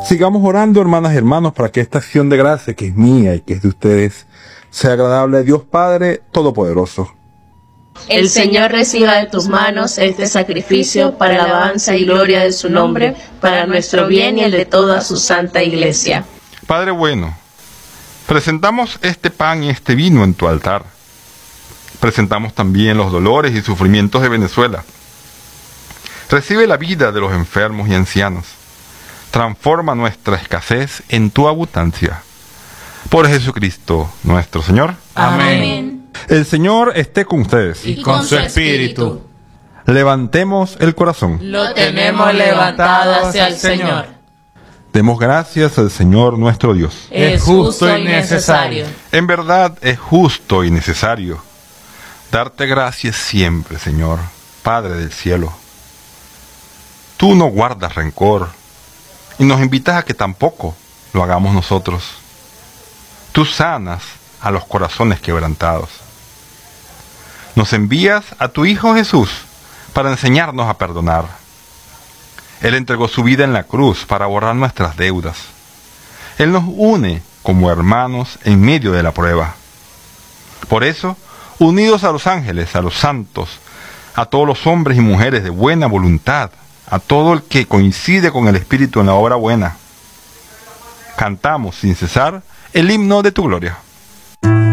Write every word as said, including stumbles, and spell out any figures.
Sigamos orando, hermanas y hermanos, para que esta acción de gracia, que es mía y que es de ustedes, sea agradable a Dios Padre Todopoderoso. El Señor reciba de tus manos este sacrificio para la alabanza y gloria de su nombre, para nuestro bien y el de toda su santa iglesia. Padre bueno, presentamos este pan y este vino en tu altar. Presentamos también los dolores y sufrimientos de Venezuela. Recibe la vida de los enfermos y ancianos. Transforma nuestra escasez en tu abundancia. Por Jesucristo nuestro Señor. Amén. El Señor esté con ustedes. Y con su espíritu. Levantemos el corazón. Lo tenemos levantado hacia el Señor. Demos gracias al Señor nuestro Dios. Es justo y necesario. En verdad es justo y necesario darte gracias siempre, Señor, Padre del cielo. Tú no guardas rencor y nos invitas a que tampoco lo hagamos nosotros. Tú sanas a los corazones quebrantados. Nos envías a tu Hijo Jesús para enseñarnos a perdonar. Él entregó su vida en la cruz para borrar nuestras deudas. Él nos une como hermanos en medio de la prueba. Por eso, unidos a los ángeles, a los santos, a todos los hombres y mujeres de buena voluntad, a todo el que coincide con el Espíritu en la obra buena, cantamos sin cesar el himno de tu gloria.